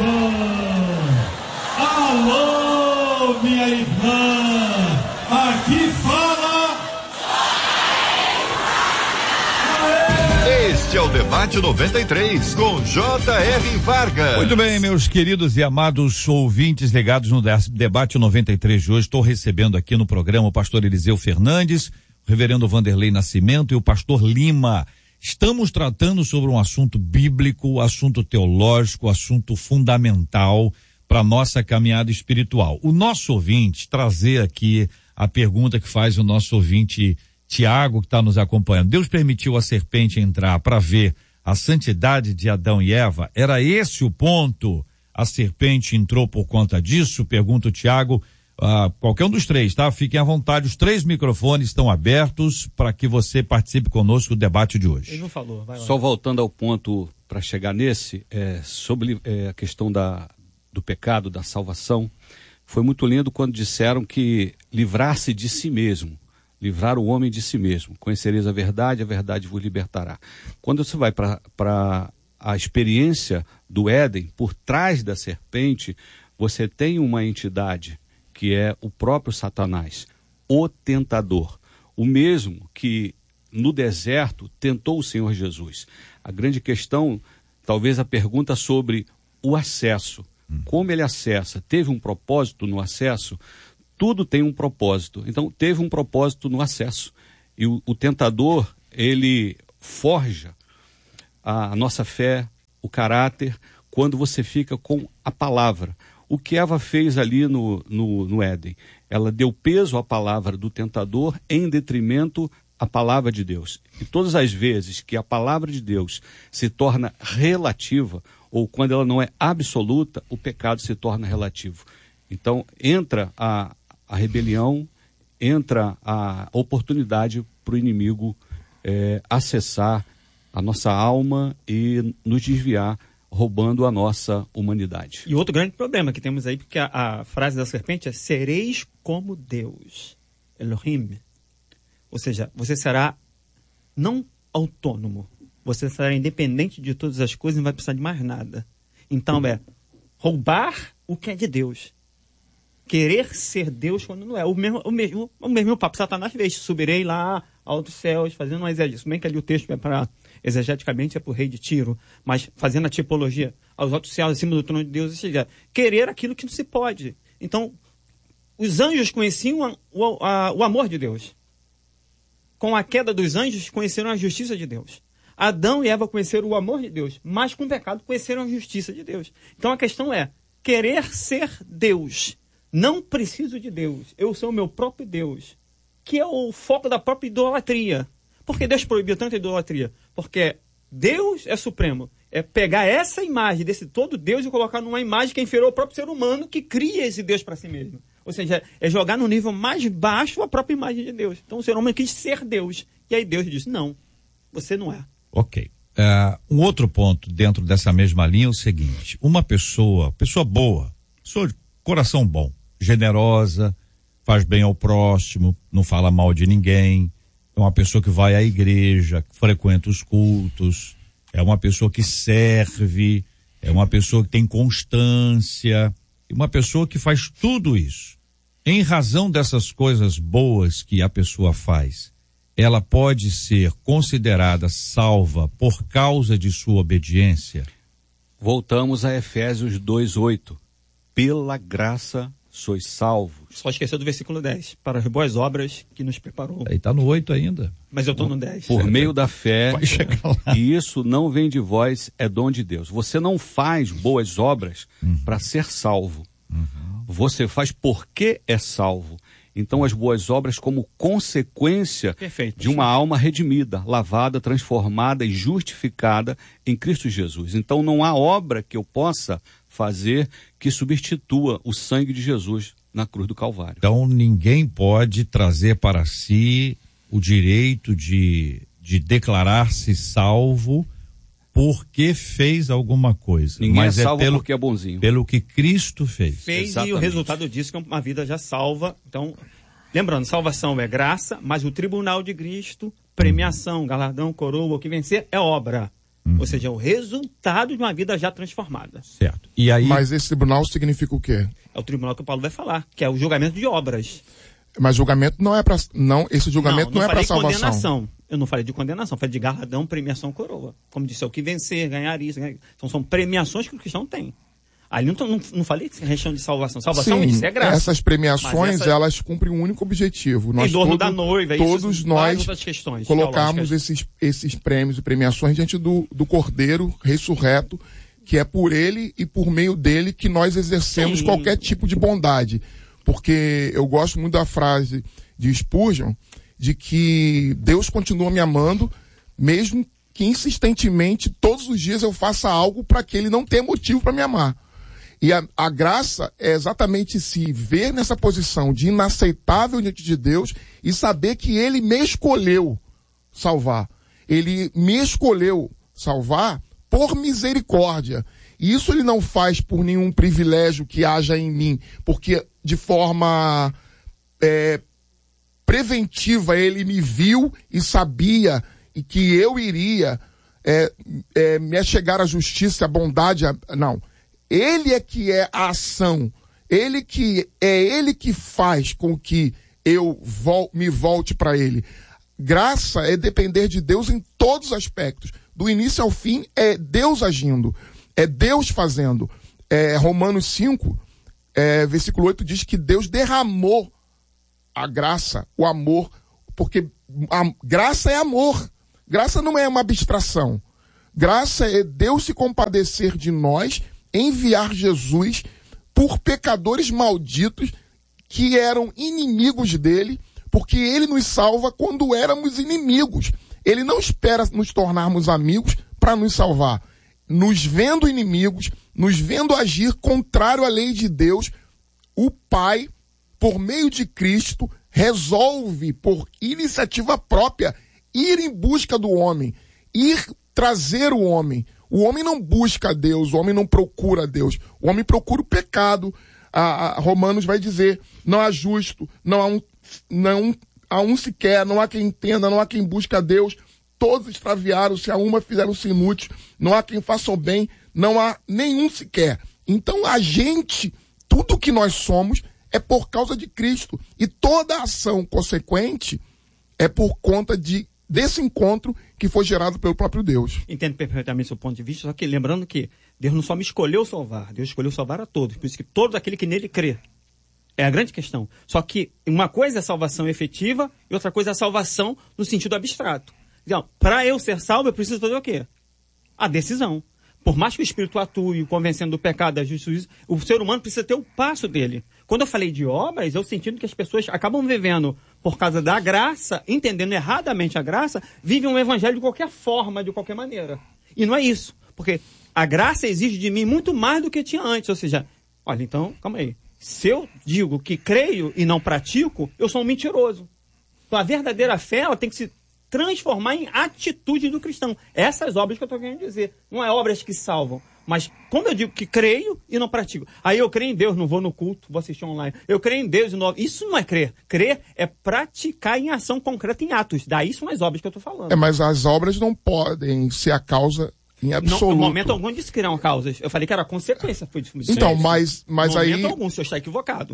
irmã! Alô, minha irmã! Aqui fala... Este é o Debate 93, com J.R. Vargas. Muito bem, meus queridos e amados ouvintes ligados no Debate 93 de hoje, estou recebendo aqui no programa o pastor Eliseu Fernandes, o reverendo Vanderlei Nascimento e o pastor Lima. Estamos tratando sobre um assunto bíblico, assunto teológico, assunto fundamental para a nossa caminhada espiritual. O nosso ouvinte, trazer aqui a pergunta que faz o nosso ouvinte Tiago, que está nos acompanhando. Deus permitiu a serpente entrar para ver a santidade de Adão e Eva? Era esse o ponto? A serpente entrou por conta disso? Pergunta o Tiago. Qualquer um dos três, tá? Fiquem à vontade, os 3 microfones estão abertos para que você participe conosco do debate de hoje. Ele não falou, vai lá. Só voltando ao ponto para chegar nesse, sobre a questão do pecado, da salvação, foi muito lindo quando disseram que livrar-se de si mesmo, livrar o homem de si mesmo. Conhecereis a verdade vos libertará. Quando você vai para a experiência do Éden, por trás da serpente, você tem uma entidade que é o próprio Satanás, o tentador, o mesmo que no deserto tentou o Senhor Jesus. A grande questão, talvez a pergunta sobre o acesso, como ele acessa, teve um propósito no acesso? Tudo tem um propósito, então teve um propósito no acesso, e o tentador, ele forja a nossa fé, o caráter, quando você fica com a palavra. O que Eva fez ali no Éden? Ela deu peso à palavra do tentador em detrimento à palavra de Deus. E todas as vezes que a palavra de Deus se torna relativa, ou quando ela não é absoluta, o pecado se torna relativo. Então entra a rebelião, entra a oportunidade para o inimigo acessar a nossa alma e nos desviar, roubando a nossa humanidade. E outro grande problema que temos aí, porque a frase da serpente é: sereis como Deus, Elohim. Ou seja, você será não autônomo, você será independente de todas as coisas e não vai precisar de mais nada. Então roubar o que é de Deus. Querer ser Deus quando não é. O mesmo papo Satanás fez. Subirei lá aos céus, fazendo uma exegese. Bem que ali o texto é para, exegeticamente, é para o rei de Tiro, mas fazendo a tipologia aos altos céus, acima do trono de Deus, ou seja, querer aquilo que não se pode. Então, os anjos conheciam o amor de Deus. Com a queda dos anjos, conheceram a justiça de Deus. Adão e Eva conheceram o amor de Deus, mas com o pecado conheceram a justiça de Deus. Então a questão é, querer ser Deus. Não preciso de Deus, eu sou o meu próprio Deus, que é o foco da própria idolatria. Por que Deus proibiu tanta idolatria? Porque Deus é supremo. É pegar essa imagem desse todo Deus e colocar numa imagem que inferior ao próprio ser humano que cria esse Deus para si mesmo. Ou seja, é jogar no nível mais baixo a própria imagem de Deus. Então o ser humano quis ser Deus. E aí Deus disse, não, você não é. Ok. Um outro ponto dentro dessa mesma linha é o seguinte: uma pessoa boa, pessoa de coração bom, generosa, faz bem ao próximo, não fala mal de ninguém, é uma pessoa que vai à igreja, que frequenta os cultos, é uma pessoa que serve, é uma pessoa que tem constância, uma pessoa que faz tudo isso. Em razão dessas coisas boas que a pessoa faz, ela pode ser considerada salva por causa de sua obediência? Voltamos a Efésios 2:8. Pela graça sois salvos. Só esqueceu do versículo 10. Para as boas obras que nos preparou. Aí está no 8 ainda. Mas eu estou no 10. Por meio da fé. Vai chegar lá. E isso não vem de vós, é dom de Deus. Você não faz boas obras para ser salvo. Você faz porque é salvo. Então as boas obras como consequência de uma alma redimida, lavada, transformada e justificada em Cristo Jesus. Então não há obra que eu possa fazer que substitua o sangue de Jesus na cruz do Calvário. Então ninguém pode trazer para si o direito de declarar-se salvo porque fez alguma coisa. Ninguém mas é salvo pelo, porque é bonzinho. Pelo que Cristo fez. E o resultado disso é uma vida já salva. Então, lembrando, salvação é graça, mas o tribunal de Cristo, premiação, galardão, coroa, o que vencer é obra. Ou seja, é o resultado de uma vida já transformada. Certo. E aí... Mas esse tribunal significa o quê? É o tribunal que o Paulo vai falar, que é o julgamento de obras. Mas julgamento não é para... Não, esse julgamento não é para salvação. Condenação. Eu não falei de condenação, falei de galardão, premiação, coroa. Como disse, é o que vencer, ganhar isso. Ganhar... Então são premiações que o cristão tem. Ali não falei que questão de salvação. Salvação, sim, isso é graça. Essas premiações, elas cumprem um único objetivo. Nós em torno da noiva, todos isso, nós colocamos esses prêmios e premiações diante do Cordeiro ressurreto, que é por ele e por meio dele que nós exercemos qualquer tipo de bondade. Porque eu gosto muito da frase de Spurgeon, de que Deus continua me amando, mesmo que insistentemente, todos os dias eu faça algo para que ele não tenha motivo para me amar. E a graça é exatamente se ver nessa posição de inaceitável diante de Deus e saber que ele me escolheu salvar. Ele me escolheu salvar por misericórdia. E isso ele não faz por nenhum privilégio que haja em mim, porque de forma preventiva ele me viu e sabia e que eu iria me achegar à justiça, à bondade. Não. Ele é que é a ação. Ele que faz com que eu me volte para ele. Graça é depender de Deus em todos os aspectos. Do início ao fim é Deus agindo. É Deus fazendo. Romanos 5, versículo 8 diz que Deus derramou a graça, o amor, porque a graça é amor. Graça não é uma abstração. Graça é Deus se compadecer de nós, enviar Jesus por pecadores malditos que eram inimigos dele, porque ele nos salva quando éramos inimigos. Ele não espera nos tornarmos amigos para nos salvar. Nos vendo inimigos, nos vendo agir contrário à lei de Deus, o Pai, por meio de Cristo, resolve, por iniciativa própria, ir em busca do homem, ir trazer o homem. O homem não busca Deus, o homem não procura Deus, o homem procura o pecado. Romanos vai dizer, não há justo, não há um sequer, não há quem entenda, não há quem busque a Deus, todos extraviaram-se, a uma fizeram-se inúteis, não há quem faça o bem, não há nenhum sequer. Então tudo que nós somos é por causa de Cristo, e toda a ação consequente é por conta desse encontro que foi gerado pelo próprio Deus. Entendo perfeitamente o seu ponto de vista, só que lembrando que Deus não só me escolheu salvar, Deus escolheu salvar a todos, por isso que todo aquele que nele crê. É a grande questão. Só que uma coisa é a salvação efetiva e outra coisa é a salvação no sentido abstrato. Então, para eu ser salvo, eu preciso fazer o quê? A decisão. Por mais que o Espírito atue, convencendo do pecado, da justiça, o ser humano precisa ter o passo dele. Quando eu falei de obras, eu sentindo que as pessoas acabam vivendo por causa da graça, entendendo erradamente a graça, vivem um evangelho de qualquer forma, de qualquer maneira. E não é isso. Porque a graça exige de mim muito mais do que tinha antes. Ou seja, olha, então, calma aí. Se eu digo que creio e não pratico, eu sou um mentiroso. Então a verdadeira fé, ela tem que se transformar em atitude do cristão. Essas obras que eu estou querendo dizer. Não é obras que salvam. Mas como eu digo que creio e não pratico. Aí eu creio em Deus, não vou no culto, vou assistir online. Eu creio em Deus e não... Isso não é crer. Crer é praticar em ação concreta, em atos. Daí são as obras que eu estou falando. Mas as obras não podem ser a causa em absoluto. Não, no momento algum disse que eram causas. Eu falei que era consequência. Foi disso. Então, mas aí... No momento algum, o senhor está equivocado.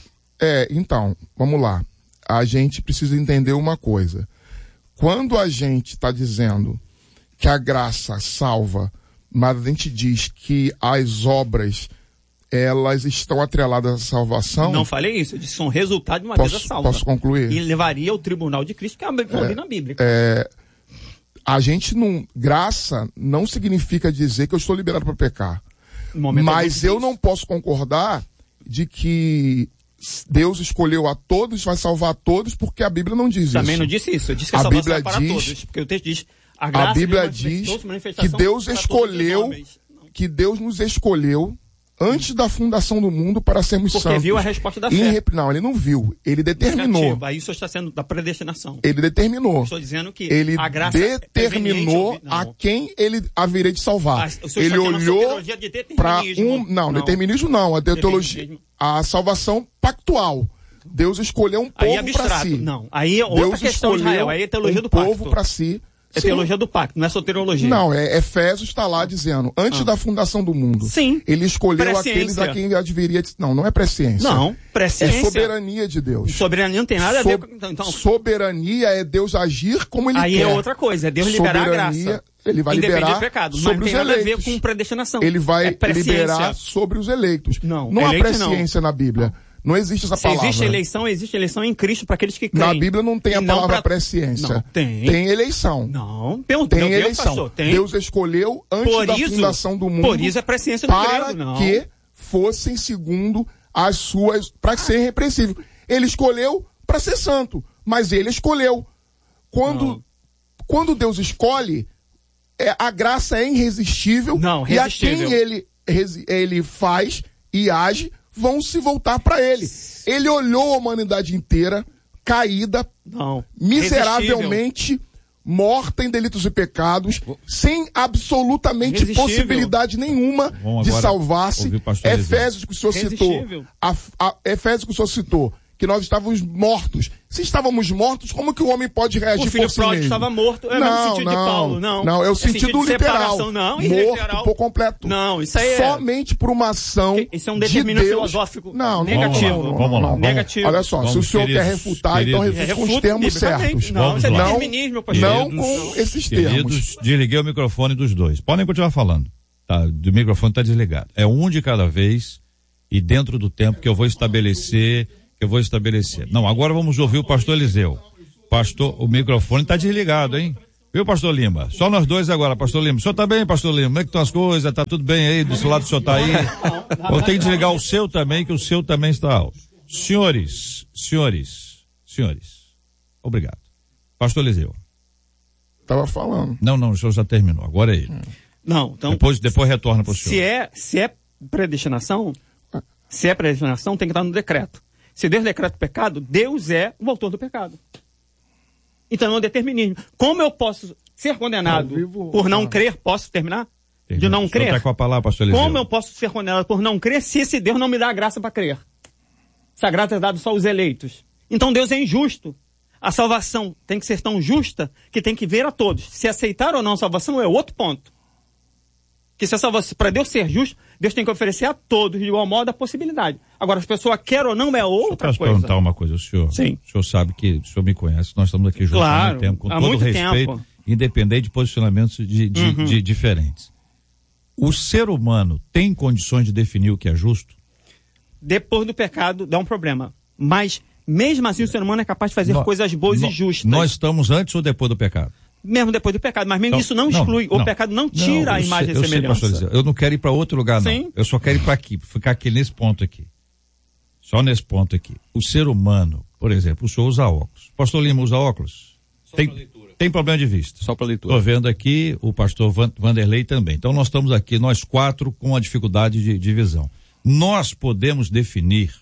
Então, vamos lá. A gente precisa entender uma coisa. Quando a gente está dizendo que a graça salva, mas a gente diz que as obras, elas estão atreladas à salvação... Não falei isso, eu disse que são resultado de uma vida salva. Posso concluir? E levaria ao tribunal de Cristo, que é a doutrina bíblica. A gente não... Graça não significa dizer que eu estou liberado para pecar. Mas eu não posso concordar de que Deus escolheu a todos, vai salvar a todos, porque a Bíblia não diz isso. Também não disse isso. Eu disse que a salvação é para todos. Porque o texto diz... A Bíblia diz que Deus escolheu, que Deus nos escolheu antes da fundação do mundo para sermos santos. Porque viu a resposta da fé. Não, ele não viu. Ele determinou. Aí isso está sendo da predestinação. Ele determinou. Estou dizendo que ele a graça determinou a quem ele haveria de salvar. Ele olhou para determinismo não. A teologia, a salvação pactual. Deus escolheu um povo para si. Não, aí é outra questão de Israel. Aí é a teologia do pacto. Povo para si. É Sim. teologia do pacto, não é soteriologia. Não, Efésios está lá dizendo, antes da fundação do mundo. Sim. Ele escolheu Presciência. aqueles a quem deveria... Não é presciência. Não, presciência. É soberania de Deus. Soberania não tem nada a ver com... Então, soberania é Deus agir como ele aí quer. é outra coisa, é Deus liberar a graça. Ele vai Independente liberar do pecado, mas sobre não os tem nada a ver eleitos. com predestinação. Ele vai presciência. liberar sobre os eleitos. Não, há eleito presciência na Bíblia. Não existe essa Se palavra. existe eleição em Cristo para aqueles que creem. Na Bíblia não tem a palavra presciência. Não, tem. Tem eleição. Não, tem eleição. Tem. Deus escolheu antes da fundação do mundo. Por isso é presciência do para grego, não. que fossem segundo as suas... para ser irrepreensível. Ele escolheu para ser santo, mas ele escolheu. Quando Deus escolhe, a graça é irresistível. Não, e a resistível. quem ele faz e age vão se voltar para ele. Ele olhou a humanidade inteira caída, miseravelmente morta em delitos e pecados, sem absolutamente possibilidade nenhuma de salvar-se. Efésios que o senhor citou, Efésios que o senhor citou, que nós estávamos mortos. Se estávamos mortos, como que o homem pode reagir por si mesmo? O filho pródigo estava morto, é o mesmo sentido de Paulo, não. Não, é o sentido literal. Não, morto por completo. Não, isso aí somente por uma ação isso é um determinante filosófico negativo. Vamos lá. Negativo. Olha só, se o senhor quer refutar, então refute com os termos certos. Não, isso é determinismo, pastor. Não com esses termos. Desliguei o microfone dos dois. Podem continuar falando. Tá, o microfone está desligado. É um de cada vez e dentro do tempo que eu vou estabelecer. Não, agora vamos ouvir o pastor Eliseu. Pastor, o microfone está desligado, hein? Viu, pastor Lima? Só nós dois agora, pastor Lima. O senhor tá bem, pastor Lima? Como é que estão as coisas? Tá tudo bem aí? Desse lado o senhor tá aí? Eu tenho que desligar o seu também, que o seu também está alto. Senhores. Obrigado. Pastor Eliseu. Tava falando. Não, o senhor já terminou. Agora é ele. Não, então. Depois retorna para o senhor. Se é predestinação, tem que estar no decreto. Se Deus decreta o pecado, Deus é o autor do pecado. Então não é determinismo. Como eu posso ser condenado por não crer? Posso terminar? De não crer? Tá com a palavra, pastor Eliseu. Como eu posso ser condenado por não crer se esse Deus não me dá a graça para crer? Se a graça é dada só aos eleitos. Então Deus é injusto. A salvação tem que ser tão justa que tem que ver a todos. Se aceitar ou não a salvação é outro ponto. Que se a salvação, para Deus ser justo, Deus tem que oferecer a todos de igual modo a possibilidade. Agora, se a pessoa quer ou não é outra coisa. Posso perguntar uma coisa, o senhor? Sim. O senhor sabe que o senhor me conhece, nós estamos aqui juntos há muito tempo, com todo respeito, independente de posicionamentos de diferentes. O ser humano tem condições de definir o que é justo? Depois do pecado, dá um problema. Mas, mesmo assim, o ser humano é capaz de fazer coisas boas e justas. Nós estamos antes ou depois do pecado? Mesmo depois do pecado, mas mesmo isso não exclui. O pecado não tira a imagem e semelhança. Pastor, eu não quero ir para outro lugar, não. Sim. Eu só quero ir para aqui, ficar aqui nesse ponto aqui. Só nesse ponto aqui. O ser humano, por exemplo, o senhor usa óculos. Pastor Lima usa óculos? Tem problema de vista. Só para leitura. Estou vendo aqui o pastor Vanderlei também. Então nós estamos aqui, nós quatro, com a dificuldade de visão. Nós podemos definir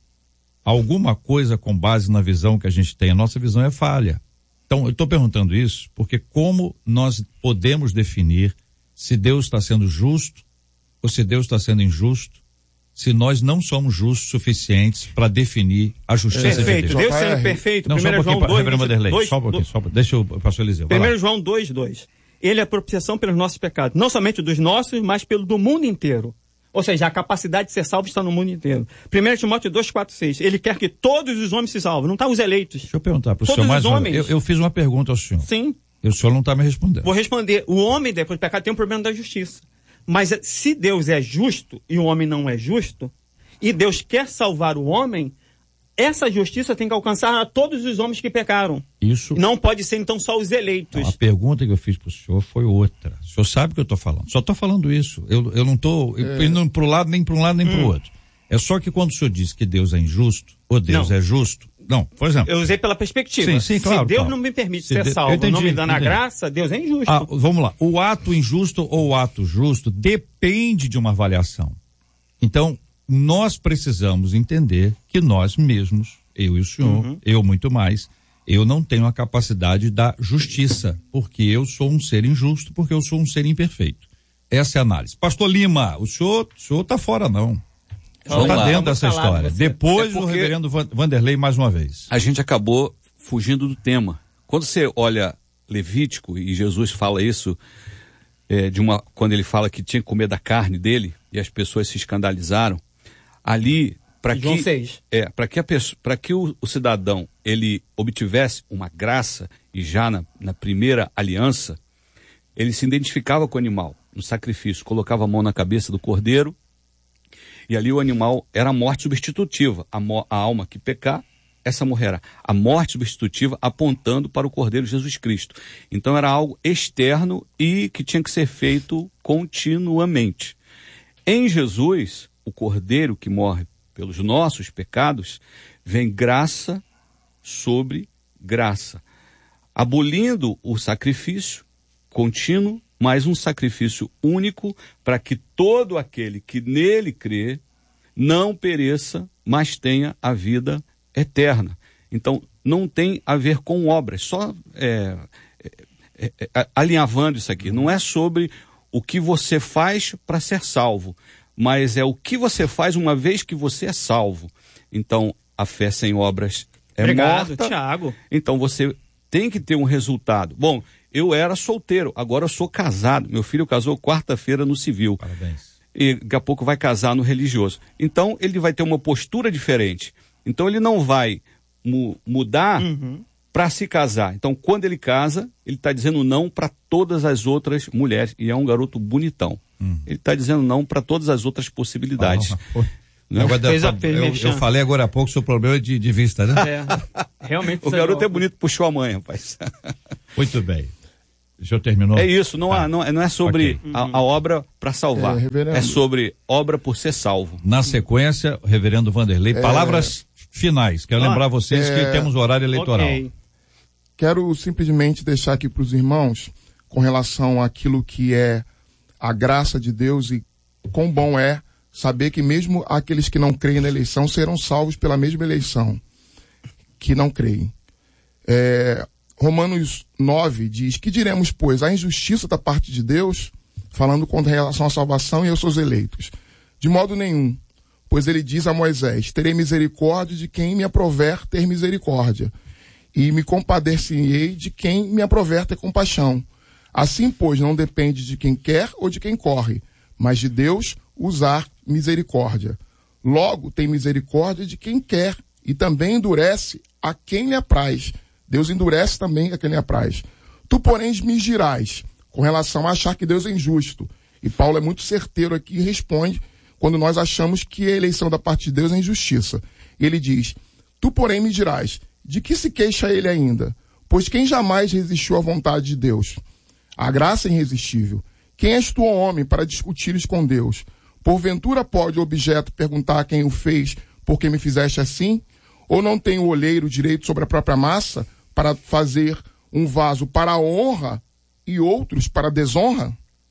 alguma coisa com base na visão que a gente tem. A nossa visão é falha. Então, eu estou perguntando isso porque como nós podemos definir se Deus está sendo justo ou se Deus está sendo injusto, se nós não somos justos suficientes para definir a justiça de Deus. Deus sendo perfeito. Não, 1 João 2, só um pouquinho, deixa o pastor Eliseu. 1 João 2:2. Ele é a propiciação pelos nossos pecados, não somente dos nossos, mas pelo do mundo inteiro. Ou seja, a capacidade de ser salvo está no mundo inteiro. 1 Timóteo 2:4-6. Ele quer que todos os homens se salvem, não está os eleitos. Deixa eu perguntar para o senhor mais uma vez. Eu fiz uma pergunta ao senhor. Sim. E o senhor não está me respondendo. Vou responder. O homem, depois do pecado, tem um problema da justiça. Mas se Deus é justo e o homem não é justo, e Deus quer salvar o homem, essa justiça tem que alcançar a todos os homens que pecaram. Isso. Não pode ser, então, só os eleitos. Não, a pergunta que eu fiz para o senhor foi outra. O senhor sabe o que eu estou falando. Só estou falando isso. Eu não estou indo para o lado, nem para um lado, nem para o outro. É só que quando o senhor diz que Deus é injusto, ou Deus é justo... Não, por exemplo... Eu usei pela perspectiva. Sim, claro. Se Deus não me permite ser salvo, não me dando a graça, Deus é injusto. Vamos lá. O ato injusto ou o ato justo depende de uma avaliação. Então, nós precisamos entender que nós mesmos, eu e o senhor, eu muito mais, eu não tenho a capacidade da justiça, porque eu sou um ser injusto, porque eu sou um ser imperfeito. Essa é a análise. Pastor Lima, o senhor tá fora, não. O senhor tá dentro dessa história. Depois do reverendo Vanderlei, mais uma vez. A gente acabou fugindo do tema. Quando você olha Levítico, e Jesus fala isso quando ele fala que tinha que comer da carne dele, e as pessoas se escandalizaram, ali, para que o cidadão ele obtivesse uma graça, e já na primeira aliança, ele se identificava com o animal, no sacrifício, colocava a mão na cabeça do cordeiro, e ali o animal era a morte substitutiva, a alma que pecar, essa morrerá. A morte substitutiva apontando para o Cordeiro Jesus Cristo. Então era algo externo e que tinha que ser feito continuamente. Em Jesus, o Cordeiro que morre pelos nossos pecados, vem graça sobre graça, abolindo o sacrifício contínuo, mas um sacrifício único para que todo aquele que nele crê não pereça, mas tenha a vida eterna. Então, não tem a ver com obras, só alinhavando isso aqui. Não é sobre o que você faz para ser salvo, mas é o que você faz uma vez que você é salvo. Então, a fé sem obras é morta. Thiago. Então, você tem que ter um resultado. Bom, eu era solteiro, agora eu sou casado. Meu filho casou quarta-feira no civil. Parabéns. E daqui a pouco vai casar no religioso. Então, ele vai ter uma postura diferente. Então, ele não vai mudar para se casar. Então, quando ele casa, ele está dizendo não para todas as outras mulheres. E é um garoto bonitão. Ele está dizendo não para todas as outras possibilidades. Eu falei agora há pouco sobre o problema de vista, né? Realmente. O garoto é bonito, puxou a mãe, rapaz. Muito bem. O senhor terminou? É isso, não é sobre a obra para salvar. É sobre obra por ser salvo. Na sequência, reverendo Vanderlei, palavras finais. Quero lembrar vocês que temos horário eleitoral. Okay. Quero simplesmente deixar aqui para os irmãos, com relação àquilo que é a graça de Deus e quão bom é saber que mesmo aqueles que não creem na eleição serão salvos pela mesma eleição que não creem. Romanos 9 diz: que diremos, pois, a injustiça da parte de Deus, falando com relação à salvação e aos seus eleitos? De modo nenhum, pois ele diz a Moisés: terei misericórdia de quem me aprover ter misericórdia, e me compadecerei de quem me aprover ter compaixão. Assim, pois, não depende de quem quer ou de quem corre, mas de Deus usar misericórdia. Logo, tem misericórdia de quem quer, e também endurece a quem lhe apraz. Deus endurece também a quem lhe apraz. Tu, porém, me dirás, com relação a achar que Deus é injusto. E Paulo é muito certeiro aqui e responde quando nós achamos que a eleição da parte de Deus é injustiça. Ele diz: tu, porém, me dirás, de que se queixa ele ainda? Pois quem jamais resistiu à vontade de Deus? A graça é irresistível. Quem és tu, homem, para discutires com Deus? Porventura pode o objeto perguntar a quem o fez, por que me fizeste assim? Ou não tem o olheiro direito sobre a própria massa, para fazer um vaso para a honra e outros para a desonra?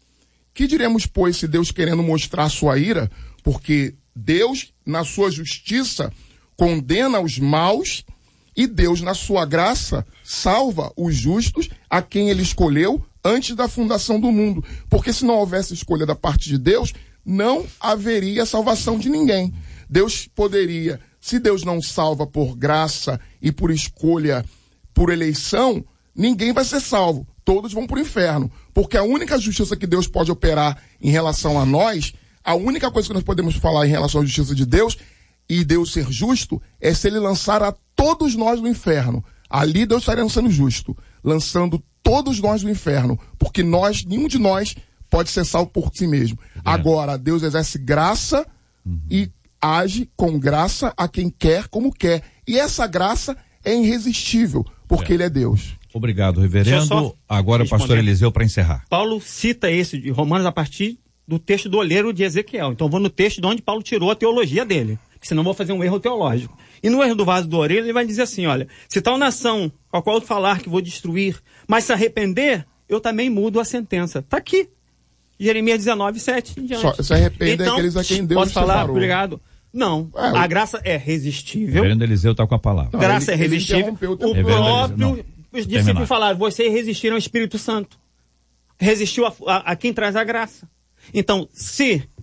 Que diremos, pois, se Deus, querendo mostrar sua ira, porque Deus, na sua justiça, condena os maus, e Deus, na sua graça, salva os justos, a quem ele escolheu antes da fundação do mundo. Porque se não houvesse escolha da parte de Deus, não haveria salvação de ninguém. Deus poderia, se Deus não salva por graça e por escolha, por eleição, ninguém vai ser salvo. Todos vão para o inferno. Porque a única justiça que Deus pode operar em relação a nós, a única coisa que nós podemos falar em relação à justiça de Deus, e Deus ser justo, é se ele lançar a todos nós no inferno. Ali Deus estaria sendo justo, lançando todos nós no inferno, porque nenhum de nós pode ser salvo por si mesmo. Agora, Deus exerce graça e age com graça a quem quer como quer. E essa graça é irresistível, porque ele é Deus. Obrigado, reverendo. Agora, pastor Eliseu, para encerrar. Paulo cita esse de Romanos a partir do texto do oleiro de Ezequiel. Então, vou no texto de onde Paulo tirou a teologia dele, senão vou fazer um erro teológico. E no erro do vaso do oleiro, ele vai dizer assim, olha, se tal nação, com a qual eu falar que vou destruir, mas se arrepender, eu também mudo a sentença. Está aqui. Jeremias 19, 7 em diante. Só se arrependem então, aqueles a quem Deus posso falar? separou. Obrigado. Não, a graça é resistível. O reverendo Eliseu está com a palavra. A graça é resistível. O próprio, os discípulos falaram, vocês resistiram ao Espírito Santo. Resistiu a quem traz a graça. Então, se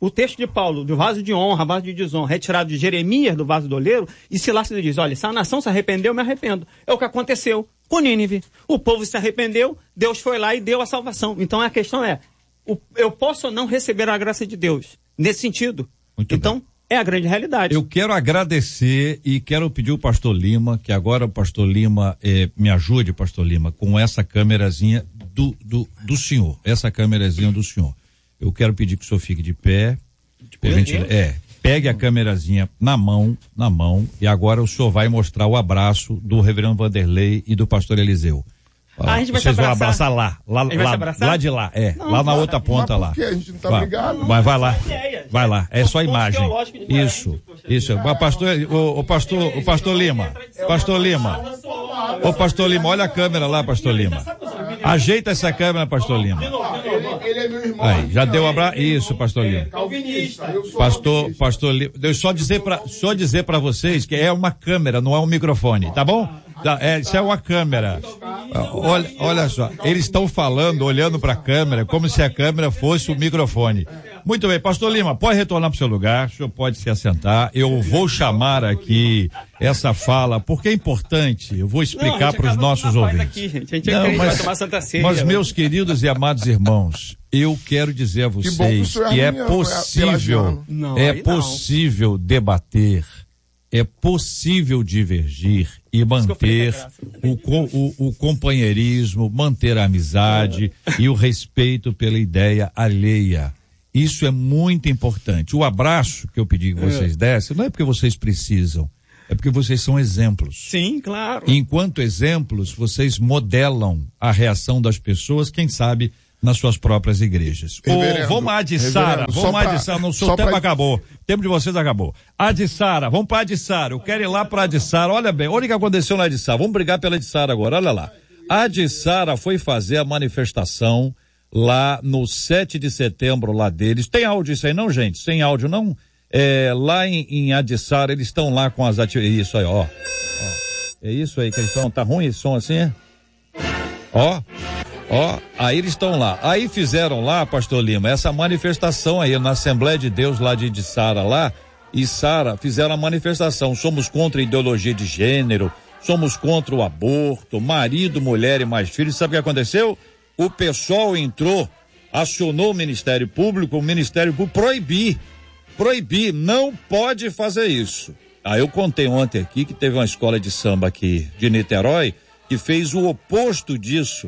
o texto de Paulo, do vaso de honra, vaso de desonra, retirado de Jeremias, do vaso do oleiro, e Silas diz, olha, se a nação se arrependeu, eu me arrependo. É o que aconteceu com Nínive. O povo se arrependeu, Deus foi lá e deu a salvação. Então a questão é, eu posso ou não receber a graça de Deus? Nesse sentido. Muito então, bem. É a grande realidade. Eu quero agradecer e quero pedir o pastor Lima, que agora o pastor Lima me ajude, pastor Lima, com essa câmerazinha do senhor. Essa câmerazinha do senhor. Eu quero pedir que o senhor fique de pé. Pegue a câmerazinha na mão, e agora o senhor vai mostrar o abraço do reverendo Vanderlei e do pastor Eliseu. A gente vai Vocês se vão abraçar. abraçar lá de lá, Não, lá na outra ponta lá. Porque a gente não tá brigado. Mas vai lá, é só a imagem. Isso. O pastor Lima, olha a câmera lá, pastor Lima. Ajeita essa câmera, pastor Lima. Ele é meu irmão. Aí, já deu um abraço. Isso, pastor Lima. Pastor Lima, deixa eu só dizer para vocês que é uma câmera, não é um microfone, tá bom? Isso é uma câmera. Olha só, eles estão falando, olhando para a câmera, como se a câmera fosse o microfone. Muito bem, pastor Lima, pode retornar para o seu lugar, o senhor pode se assentar. Eu vou chamar aqui essa fala, porque é importante, eu vou explicar para os nossos ouvintes. Aqui, gente. A gente vai tomar Santa Ceia. Mas, meus queridos e amados irmãos, eu quero dizer a vocês que é possível debater, é possível divergir e manter o companheirismo, manter a amizade e o respeito pela ideia alheia. Isso é muito importante. O abraço que eu pedi que vocês dessem não é porque vocês precisam, é porque vocês são exemplos. Sim, claro. Enquanto exemplos, vocês modelam a reação das pessoas, quem sabe, nas suas próprias igrejas. Vamos a Adissara, o seu tempo acabou. O tempo de vocês acabou. Adissara, vamos para Adissara. Eu quero ir lá para Adissara. Olha bem, olha o que aconteceu na Adissara. Vamos brigar pela Adissara agora, olha lá. A Adissara foi fazer a manifestação lá no 7 de setembro lá deles. Tem áudio isso aí não, gente? Sem áudio não? Lá em Adissara, eles estão lá com as atividades. Isso aí, ó. É isso aí que eles estão. Tá ruim esse som assim, é? Aí eles estão lá. Aí fizeram lá, pastor Lima, essa manifestação aí na Assembleia de Deus lá de Sara lá, e Sara fizeram a manifestação. Somos contra a ideologia de gênero, somos contra o aborto, marido, mulher e mais filhos. Sabe o que aconteceu? O pessoal entrou, acionou o Ministério Público proibir, não pode fazer isso. Aí eu contei ontem aqui que teve uma escola de samba aqui de Niterói que fez o oposto disso,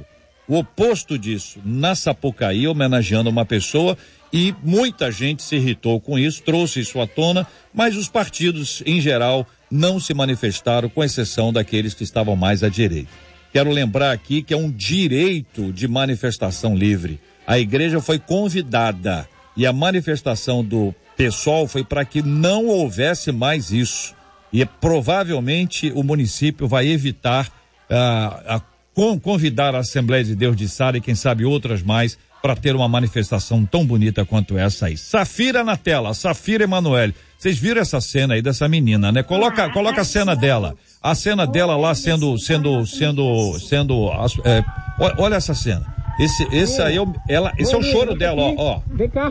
na Sapucaí, homenageando uma pessoa, e muita gente se irritou com isso, trouxe isso à tona, mas os partidos, em geral, não se manifestaram, com exceção daqueles que estavam mais à direita. Quero lembrar aqui que é um direito de manifestação livre. A igreja foi convidada e a manifestação do pessoal foi para que não houvesse mais isso. E provavelmente o município vai evitar convidar a Assembleia de Deus de Sara e quem sabe outras mais para ter uma manifestação tão bonita quanto essa aí. Safira na tela, Safira Emanuele. Vocês viram essa cena aí dessa menina, né? Coloca a cena dela. A cena dela lá sendo olha essa cena. Esse aí esse é o choro dela, ó. Vem cá.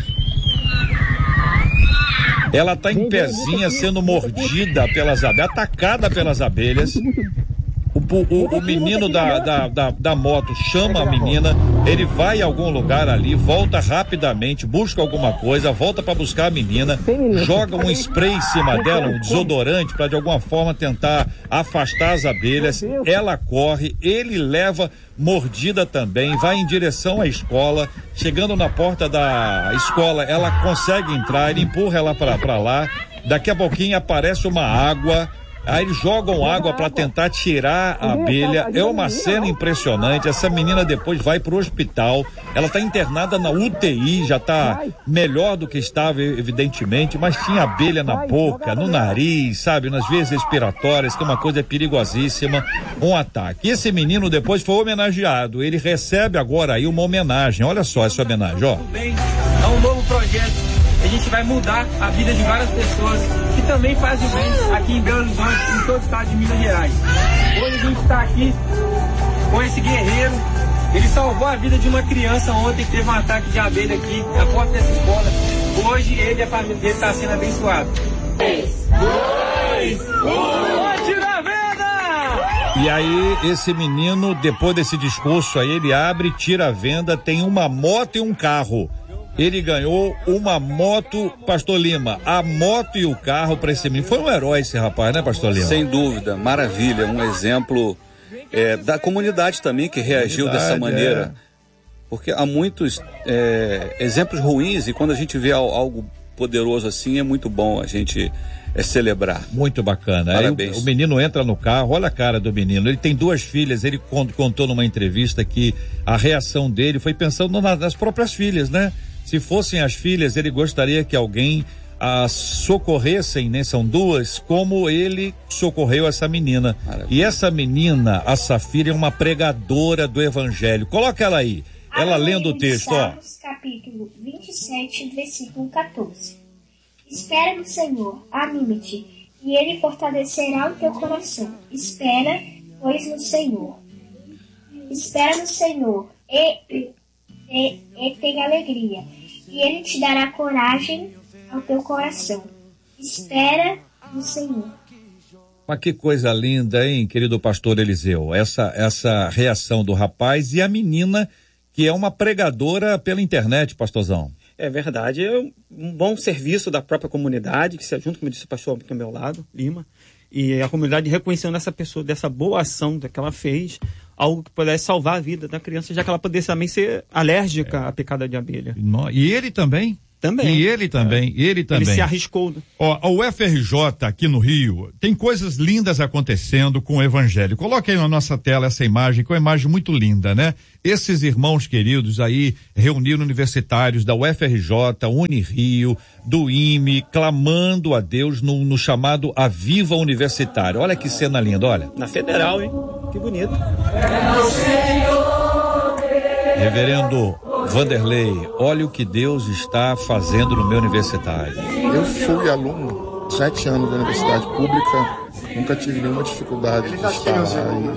Ela tá em pezinha sendo mordida pelas abelhas, atacada pelas abelhas. O menino da moto chama a menina, ele vai a algum lugar ali, volta rapidamente, busca alguma coisa, volta para buscar a menina, joga um spray em cima dela, um desodorante, para de alguma forma tentar afastar as abelhas. Ela corre, ele leva mordida também, vai em direção à escola. Chegando na porta da escola, ela consegue entrar, ele empurra ela para lá. Daqui a pouquinho aparece uma água. Aí eles jogam água para tentar tirar a abelha. É uma cena impressionante. Essa menina depois vai pro hospital. Ela tá internada na UTI, já tá melhor do que estava, evidentemente, mas tinha abelha na boca, no nariz, sabe, nas vias respiratórias, que é uma coisa perigosíssima, um ataque. E esse menino depois foi homenageado. Ele recebe agora aí uma homenagem. Olha só essa homenagem, ó. É um novo projeto. A gente vai mudar a vida de várias pessoas que também fazem bem aqui em Belo Horizonte, em todo o estado de Minas Gerais. Hoje a gente está aqui com esse guerreiro. Ele salvou a vida de uma criança ontem que teve um ataque de abelha aqui na porta dessa escola. Hoje ele e a família dele está sendo abençoado. 3, 2, 1, tira a venda! E aí, esse menino, depois desse discurso aí, ele abre, tira a venda, tem uma moto e um carro. Ele ganhou uma moto, Pastor Lima, a moto e o carro para esse menino. Foi um herói esse rapaz, né, Pastor Lima? Sem dúvida, maravilha, um exemplo da comunidade também que reagiu dessa maneira. Porque há muitos exemplos ruins e quando a gente vê algo poderoso assim, é muito bom a gente celebrar. Muito bacana. Parabéns. Aí o menino entra no carro, olha a cara do menino. Ele tem 2 filhas, ele contou numa entrevista que a reação dele foi pensando nas próprias filhas, né? Se fossem as filhas, ele gostaria que alguém as socorressem, né? São 2, como ele socorreu essa menina. Maravilha. E essa menina, a Safira, é uma pregadora do evangelho. Coloca ela aí. Ela lendo o texto, Salmos, capítulo 27, versículo 14. Espera no Senhor, anime-te, e Ele fortalecerá o teu coração. Espera, pois, no Senhor. Espera no Senhor, e tem alegria, e Ele te dará coragem ao teu coração. Espera no Senhor. Mas que coisa linda, hein, querido pastor Eliseu? Essa reação do rapaz e a menina, que é uma pregadora pela internet, pastorzão. É verdade, é um bom serviço da própria comunidade, que se junto, como disse o pastor aqui ao meu lado, Lima, e a comunidade reconhecendo essa pessoa, dessa boa ação que ela fez, algo que pudesse salvar a vida da criança, já que ela pudesse também ser alérgica à picada de abelha. E ele também? Também. E ele também, ele também. Ele se arriscou. Ó, a UFRJ aqui no Rio tem coisas lindas acontecendo com o evangelho. Coloque aí na nossa tela essa imagem, que é uma imagem muito linda, né? Esses irmãos queridos aí reuniram universitários da UFRJ, Unirio, do IME, clamando a Deus no chamado Aviva Universitário. Olha que cena linda, olha. Na Federal, hein? Que bonito. Reverendo Vanderlei, olha o que Deus está fazendo no meu universitário. Eu fui aluno 7 anos da universidade pública, nunca tive nenhuma dificuldade de estar lá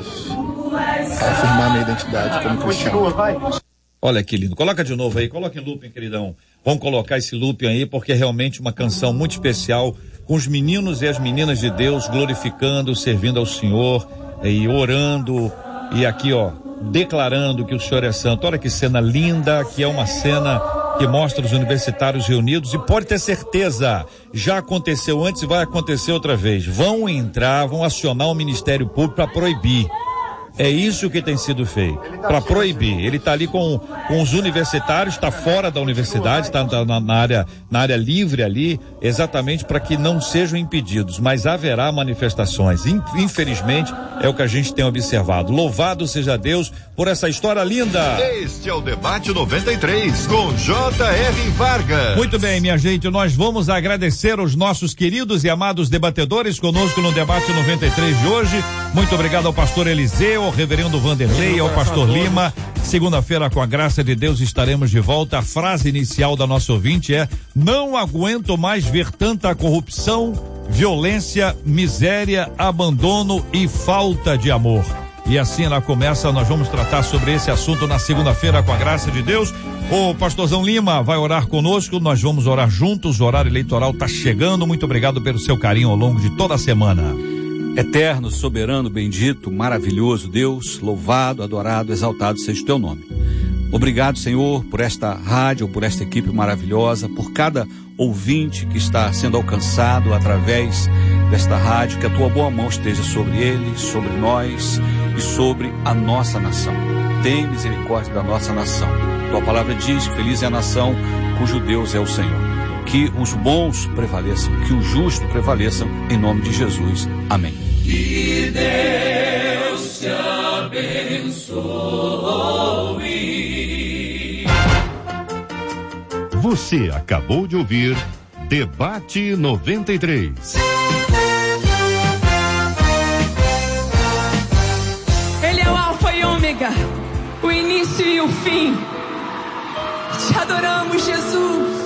e afirmar minha identidade como cristão. Olha que lindo. Coloca de novo aí, coloca em looping, queridão. Vamos colocar esse looping aí, porque é realmente uma canção muito especial, com os meninos e as meninas de Deus glorificando, servindo ao Senhor e orando, e aqui, ó, declarando que o Senhor é santo. Olha que cena linda, que é uma cena que mostra os universitários reunidos, e pode ter certeza, já aconteceu antes e vai acontecer outra vez. Vão acionar o Ministério Público para proibir. É isso que tem sido feito, para proibir. Ele está ali com os universitários, está fora da universidade, está na área livre ali, exatamente para que não sejam impedidos, mas haverá manifestações. Infelizmente, é o que a gente tem observado. Louvado seja Deus por essa história linda. Este é o Debate 93, com J.R. Vargas. Muito bem, minha gente, nós vamos agradecer aos nossos queridos e amados debatedores conosco no Debate 93 de hoje. Muito obrigado ao pastor Eliseu, ao reverendo Vanderlei, ao pastor Lima. Segunda-feira, com a graça de Deus, estaremos de volta. A frase inicial da nossa ouvinte é: não aguento mais ver tanta corrupção, violência, miséria, abandono e falta de amor. E assim ela começa. Nós vamos tratar sobre esse assunto na segunda-feira, com a graça de Deus. O pastorzão Lima vai orar conosco, nós vamos orar juntos. O horário eleitoral está chegando. Muito obrigado pelo seu carinho ao longo de toda a semana. Eterno, soberano, bendito, maravilhoso Deus, louvado, adorado, exaltado seja o teu nome. Obrigado, Senhor, por esta rádio, por esta equipe maravilhosa, por cada ouvinte que está sendo alcançado através desta rádio, que a tua boa mão esteja sobre ele, sobre nós e sobre a nossa nação. Tem misericórdia da nossa nação. Tua palavra diz que feliz é a nação cujo Deus é o Senhor. Que os bons prevaleçam, que os justos prevaleçam, em nome de Jesus. Amém. Que Deus te abençoe. Você acabou de ouvir Debate 93. Ele é o Alfa e Ômega, o início e o fim. Te adoramos, Jesus.